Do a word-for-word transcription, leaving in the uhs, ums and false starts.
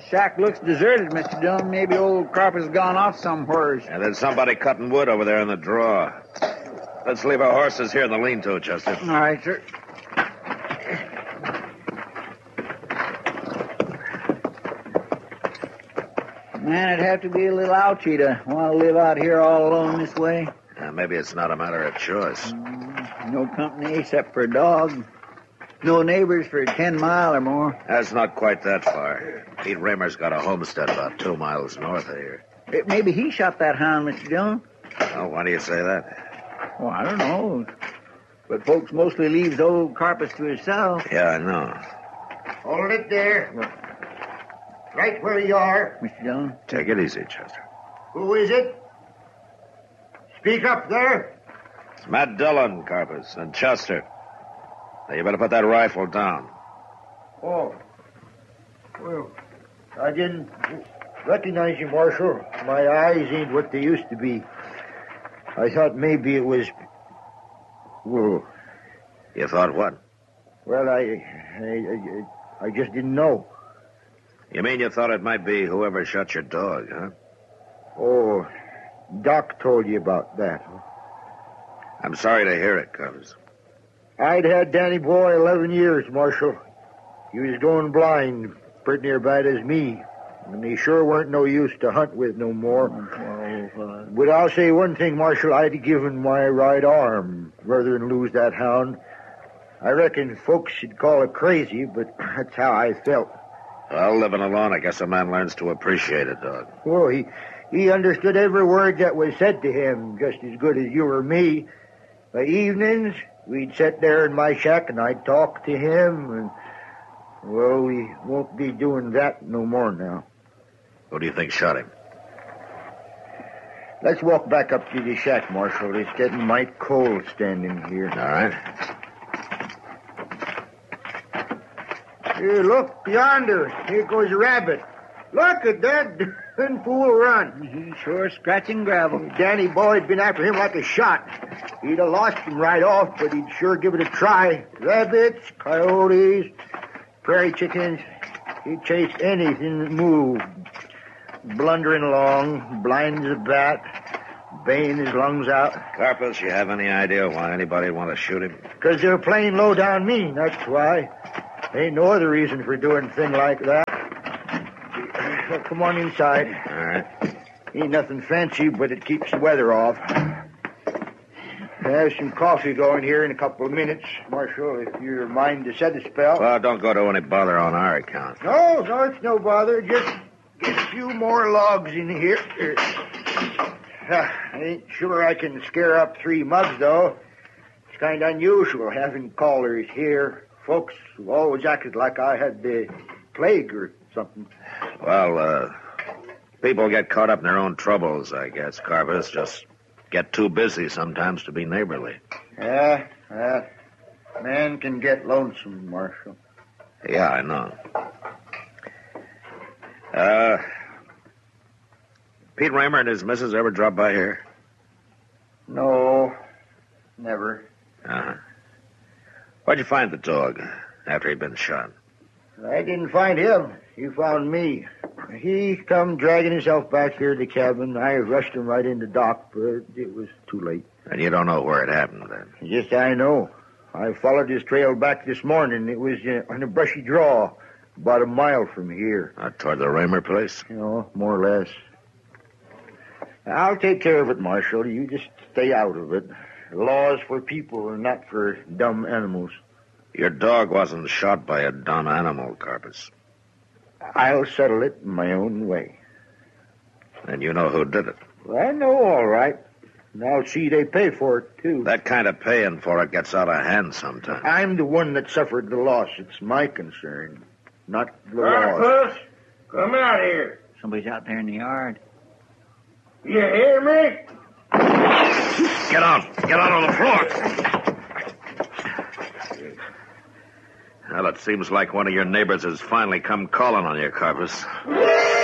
shack looks deserted, Mister Dillon. Maybe old Carpenter's gone off somewhere. And there's somebody cutting wood over there in the draw. Let's leave our horses here in the lean-to, Chester. All right, sir. Man, it'd have to be a little ouchy to want to live out here all alone this way. Uh, maybe it's not a matter of choice. Mm, no company except for a dog. No neighbors for ten mile or more. That's not quite that far. Pete Raymer's got a homestead about two miles north of here. It, maybe he shot that hound, Mister Dillon. Oh, why do you say that? Well, I don't know. But folks mostly leaves old Carpus to himself. Yeah, I know. Hold it there. Right where you are. Mister Dillon? Take it easy, Chester. Who is it? Speak up there. It's Matt Dillon, Carpus, and Chester. Now, you better put that rifle down. Oh. Well, I didn't recognize you, Marshal. My eyes ain't what they used to be. I thought maybe it was... Whoa. You thought what? Well, I, I, I, I just didn't know. You mean you thought it might be whoever shot your dog, huh? Oh, Doc told you about that. I'm sorry to hear it, Carpus. I'd had Danny Boy eleven years, Marshal. He was going blind, pretty near bad as me. And he sure weren't no use to hunt with no more. Oh, but I'll say one thing, Marshal. I'd given my right arm rather than lose that hound. I reckon folks should call it crazy, but that's how I felt. Well, living alone, I guess a man learns to appreciate a dog. Well, he, he understood every word that was said to him just as good as you or me. By evenings, we'd sit there in my shack and I'd talk to him, and, well, we won't be doing that no more now. Who do you think shot him? Let's walk back up to the shack, Marshal. It's getting mighty cold standing here. All right. Here, look, yonder. Here goes a rabbit. Look at that darn fool run. He's sure scratching gravel. Danny Boy'd been after him like a shot. He'd have lost him right off, but he'd sure give it a try. Rabbits, coyotes, prairie chickens. He'd chase anything that moved. Blundering along, blind as a bat, baying his lungs out. Carpus, you have any idea why anybody'd want to shoot him? Because they're playing low down mean, that's why. Ain't no other reason for doing a thing like that. Well, come on inside. All right. Ain't nothing fancy, but it keeps the weather off. Have some coffee going here in a couple of minutes, Marshal, if you're mind to set a spell. Well, don't go to any bother on our account. No, no, it's no bother. Just get a few more logs in here. Uh, I ain't sure I can scare up three mugs, though. It's kind of unusual having callers here. Folks have always acted like I had the plague or something. Well, uh, people get caught up in their own troubles, I guess, Carpus. Just get too busy sometimes to be neighborly. Yeah, uh, man can get lonesome, Marshal. Yeah, I know. Uh, Pete Raymer and his missus ever drop by here? No, never. Uh-huh. Where'd you find the dog after he'd been shot? I didn't find him. He found me. He come dragging himself back here to the cabin. I rushed him right into Doc, but it was too late. And you don't know where it happened, then? Yes, I know. I followed his trail back this morning. It was uh, on a brushy draw, about a mile from here. Uh, toward the Raymer place? You know, more or less. I'll take care of it, Marshal. You just stay out of it. Laws for people and not for dumb animals. Your dog wasn't shot by a dumb animal, Carpus. I'll settle it in my own way. And you know who did it? Well, I know, all right. And I'll see they pay for it, too. That kind of paying for it gets out of hand sometimes. I'm the one that suffered the loss. It's my concern, not the loss. Carpus, come out here. Somebody's out there in the yard. You hear me? Get out. Get out on the floor. Well, it seems like one of your neighbors has finally come calling on you, Carpus.